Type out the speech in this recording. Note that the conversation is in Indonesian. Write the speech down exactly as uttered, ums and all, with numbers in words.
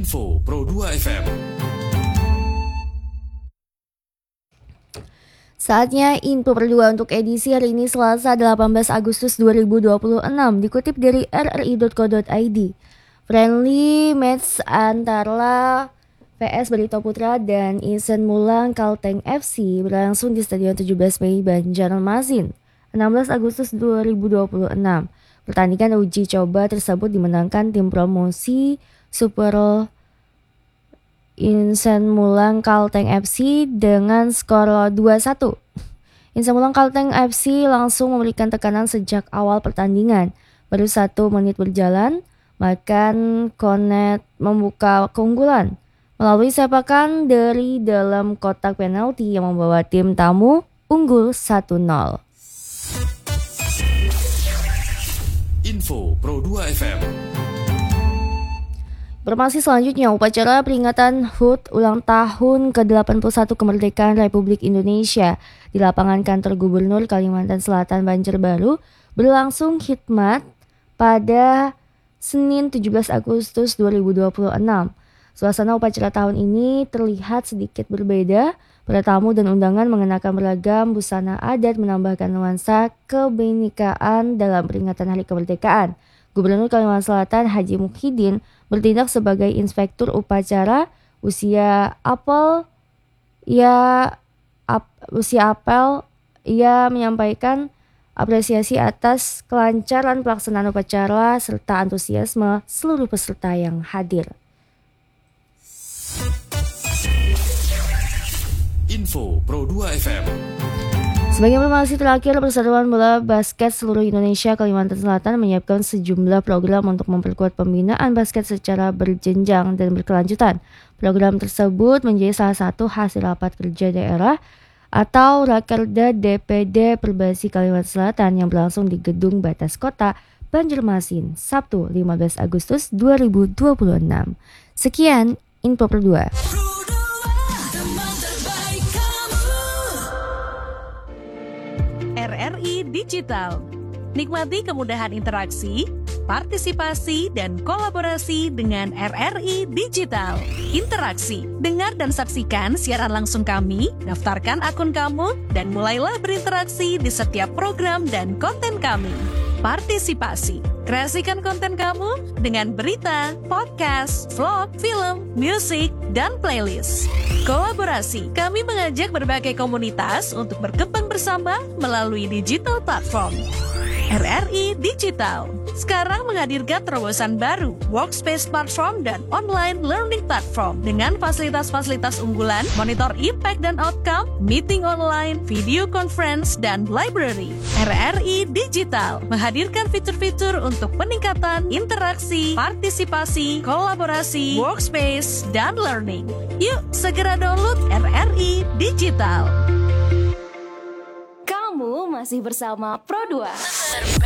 Info Pro dua F M. Saatnya Info Pro dua untuk edisi hari ini Selasa delapan belas Agustus dua ribu dua puluh enam, dikutip dari r r i dot co dot i d. Friendly match antara P S Barito Putra dan Insan Mulang Kalteng F C berlangsung di Stadion tujuh belas Mei Banjarmasin, enam belas Agustus dua ribu dua puluh enam. Pertandingan uji coba tersebut dimenangkan tim promosi Super Insan Mulang Kalteng F C dengan skor dua satu. Insan Mulang Kalteng F C langsung memberikan tekanan sejak awal pertandingan. Baru satu menit berjalan, Makan Konet membuka keunggulan melalui sepakan dari dalam kotak penalti yang membawa tim tamu unggul satu nol. Info Pro dua F M. Informasi selanjutnya, upacara peringatan H U T ulang tahun ke delapan puluh satu kemerdekaan Republik Indonesia di lapangan kantor Gubernur Kalimantan Selatan Banjarbaru berlangsung khidmat pada Senin tujuh belas Agustus dua ribu dua puluh enam. Suasana upacara tahun ini terlihat sedikit berbeda. Para tamu dan undangan mengenakan beragam busana adat menambahkan nuansa kebinekaan dalam peringatan Hari Kemerdekaan. Gubernur Kalimantan Selatan Haji Muhyiddin bertindak sebagai inspektur upacara. Usia apel ia ap, usia apel ia menyampaikan apresiasi atas kelancaran pelaksanaan upacara serta antusiasme seluruh peserta yang hadir. Info Pro dua F M. Sebagai informasi terakhir, Persatuan Bola Basket Seluruh Indonesia Kalimantan Selatan menyiapkan sejumlah program untuk memperkuat pembinaan basket secara berjenjang dan berkelanjutan. Program tersebut menjadi salah satu hasil rapat kerja daerah atau Rakerda D P D Perbasi Kalimantan Selatan yang berlangsung di Gedung Batas Kota Banjarmasin, Sabtu lima belas Agustus dua ribu dua puluh enam. Sekian Info Pro dua. R R I Digital. Nikmati kemudahan interaksi, partisipasi, dan kolaborasi dengan R R I Digital. Interaksi, dengar dan saksikan siaran langsung kami, daftarkan akun kamu, dan mulailah berinteraksi di setiap program dan konten kami. Partisipasi, kreasikan konten kamu dengan berita, podcast, vlog, film, musik, dan playlist. Kolaborasi, kami mengajak berbagai komunitas untuk berkembang bersama melalui digital platform. R R I Digital sekarang menghadirkan terobosan baru, workspace platform dan online learning platform dengan fasilitas-fasilitas unggulan, monitor impact dan outcome, meeting online, video conference, dan library. R R I Digital menghadirkan fitur-fitur untuk peningkatan interaksi, partisipasi, kolaborasi, workspace, dan learning. Yuk segera download R R I Digital. Kamu masih bersama Pro dua.